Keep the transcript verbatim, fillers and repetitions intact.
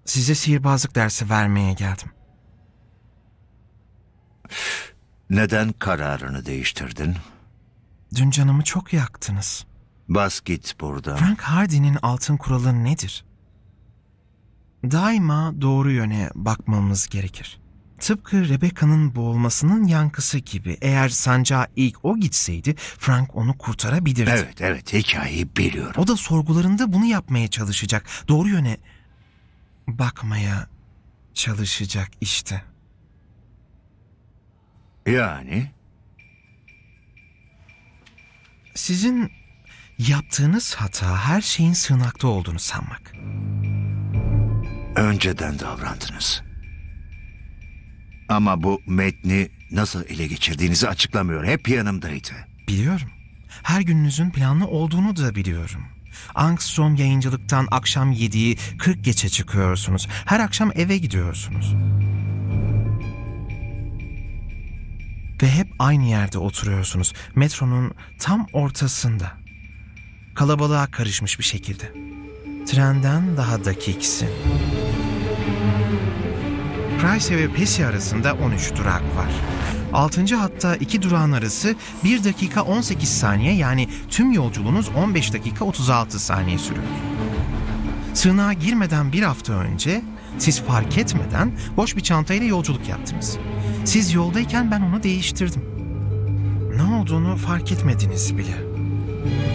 Size sihirbazlık dersi vermeye geldim. Neden kararını değiştirdin? Dün canımı çok yaktınız. Bas git buradan. Frank Hardy'nin altın kuralı nedir? Daima doğru yöne bakmamız gerekir. Tıpkı Rebecca'nın boğulmasının yankısı gibi. Eğer sancağa ilk o gitseydi Frank onu kurtarabilirdi. Evet, evet, hikayeyi biliyorum. O da sorgularında bunu yapmaya çalışacak. Doğru yöne bakmaya çalışacak işte. Yani? Sizin yaptığınız hata her şeyin sığınakta olduğunu sanmak. Önceden davrandınız. Ama bu metni nasıl ele geçirdiğinizi açıklamıyor. Hep yanımdaydı. Biliyorum. Her gününüzün planlı olduğunu da biliyorum. Angstrom yayıncılıktan akşam yediği kırk geçe çıkıyorsunuz. Her akşam eve gidiyorsunuz. Ve hep aynı yerde oturuyorsunuz. Metronun tam ortasında. Kalabalığa karışmış bir şekilde. Trenden daha dakiksin. Price ve Pesi arasında on üç durak var. altıncı hatta iki durağın arası bir dakika on sekiz saniye, yani tüm yolculuğunuz on beş dakika otuz altı saniye sürüyor. Sığınağa girmeden bir hafta önce siz fark etmeden boş bir çantayla yolculuk yaptınız. Siz yoldayken ben onu değiştirdim. Ne olduğunu fark etmediniz bile.